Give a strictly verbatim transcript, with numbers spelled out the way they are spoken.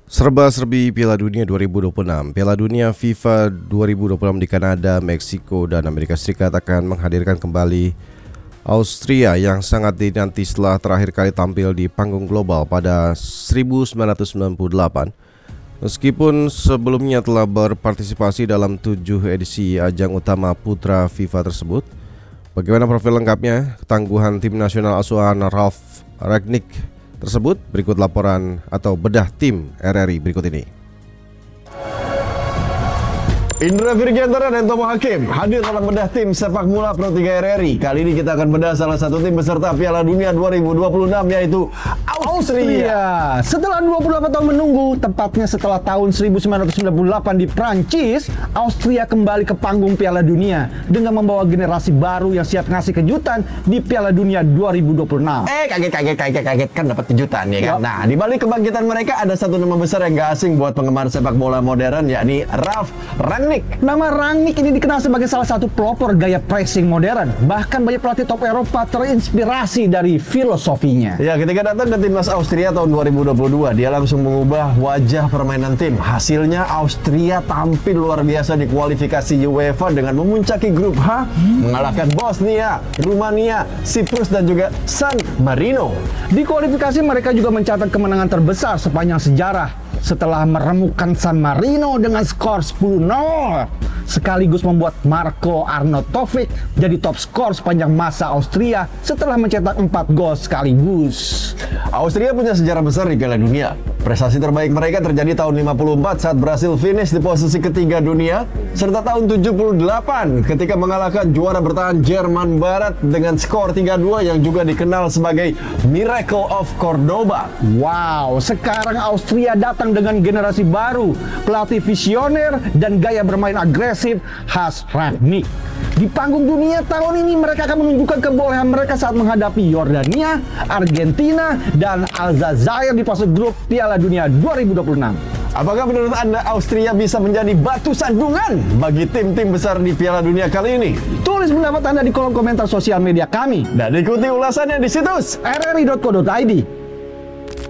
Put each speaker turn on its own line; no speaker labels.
Serba-serbi Piala Dunia dua ribu dua puluh enam. Piala Dunia FIFA dua ribu dua puluh enam di Kanada, Meksiko, dan Amerika Serikat akan menghadirkan kembali Austria yang sangat dinanti setelah terakhir kali tampil di panggung global pada seribu sembilan ratus sembilan puluh delapan. Meskipun sebelumnya telah berpartisipasi dalam tujuh edisi ajang utama putra FIFA tersebut. Bagaimana profil lengkapnya ketangguhan tim nasional asuhan Ralf Rangnick tersebut? Berikut laporan atau bedah tim R R I berikut ini.
Indra Virgiantara dan Tomo Hakim hadir dalam bedah tim sepak bola Pro tiga R R I. Kali ini kita akan bedah salah satu tim peserta Piala Dunia dua ribu dua puluh enam, yaitu Austria.
Setelah dua puluh delapan tahun menunggu, tepatnya setelah tahun seribu sembilan ratus sembilan puluh delapan di Prancis, Austria kembali ke panggung Piala Dunia dengan membawa generasi baru yang siap ngasih kejutan di Piala Dunia dua ribu dua puluh enam.
Eh, kaget, kaget, kaget, kaget kan dapat kejutan ya kan?
Yep.
Nah, di balik kebangkitan mereka ada satu nama besar yang gak asing buat penggemar sepak bola modern, yakni Ralf Rangnick.
Nama Rangnick ini dikenal sebagai salah satu pelopor gaya pressing modern. Bahkan banyak pelatih top Eropa terinspirasi dari filosofinya.
Ya, ketika datang ke timnas Austria tahun dua ribu dua puluh dua, dia langsung mengubah wajah permainan tim. Hasilnya Austria tampil luar biasa di kualifikasi UEFA dengan memuncaki grup H, hmm? mengalahkan Bosnia, Rumania, Siprus, dan juga San Marino.
Di kualifikasi mereka juga mencatat kemenangan terbesar sepanjang sejarah setelah meremukkan San Marino dengan skor sepuluh nol, sekaligus membuat Marko Arnautovic jadi top skor sepanjang masa Austria setelah mencetak empat gol sekaligus.
Austria punya sejarah besar di Piala Dunia. Prestasi terbaik mereka terjadi tahun lima puluh empat saat berhasil finish di posisi ketiga dunia, serta tahun tujuh puluh delapan ketika mengalahkan juara bertahan Jerman Barat dengan skor tiga dua yang juga dikenal sebagai Miracle of Cordoba.
Wow, sekarang Austria datang dengan generasi baru, pelatih visioner dan gaya bermain agresif khas Rangnick. Di panggung dunia tahun ini mereka akan menunjukkan kebolehan mereka saat menghadapi Yordania, Argentina, dan Aljazair di fase grup Piala Dunia dua ribu dua puluh enam.
Apakah menurut Anda Austria bisa menjadi batu sandungan bagi tim-tim besar di Piala Dunia kali ini?
Tulis pendapat Anda di kolom komentar sosial media kami
Dan ikuti ulasannya di situs
r r i dot co dot i d.